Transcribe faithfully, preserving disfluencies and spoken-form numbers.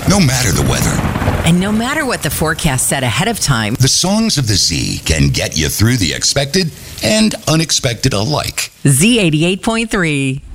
No matter the weather. And no matter what the forecast said ahead of time, the songs of the Z can get you through the expected and unexpected alike. Z eighty-eight point three.